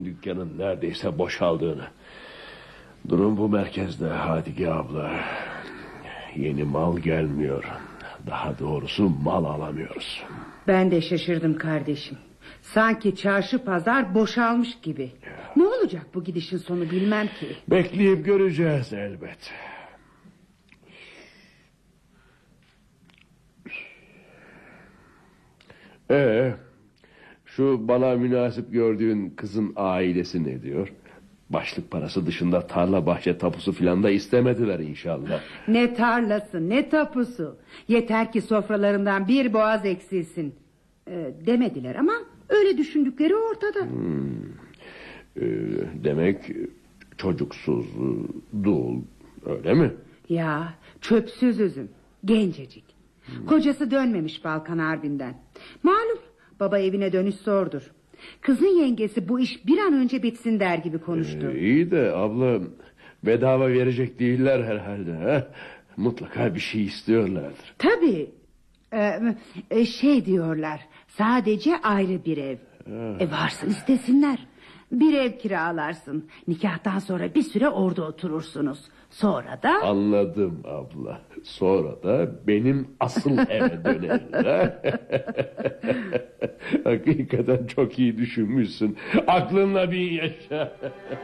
Dükkanın neredeyse boşaldığını. Durum bu merkezde Hadige abla. Yeni mal gelmiyor. Daha doğrusu mal alamıyoruz. Ben de şaşırdım kardeşim. Sanki çarşı pazar boşalmış gibi. Ne olacak bu gidişin sonu bilmem ki. Bekleyip göreceğiz elbet. Şu bana münasip gördüğün kızın ailesi ne diyor? Başlık parası dışında tarla bahçe tapusu filan da istemediler inşallah. Ne tarlası ne tapusu. Yeter ki sofralarından bir boğaz eksilsin. Demediler ama öyle düşündükleri ortada. Demek çocuksuz, dul, öyle mi? Ya çöpsüz üzüm, gencecik. Kocası dönmemiş Balkan Harbi'nden. Malum baba evine dönüş zordur. Kızın yengesi bu iş bir an önce bitsin der gibi konuştu. İyi de abla, bedava verecek değiller herhalde. He? Mutlaka bir şey istiyorlardır. Tabii. Şey diyorlar, sadece ayrı bir ev. Varsın istesinler. Bir ev kiralarsın. Nikahtan sonra bir süre orada oturursunuz. Sonra da... Anladım abla. Sonra da benim asıl eve döneriz. Hakikaten çok iyi düşünmüşsün. Aklınla bir yaşa.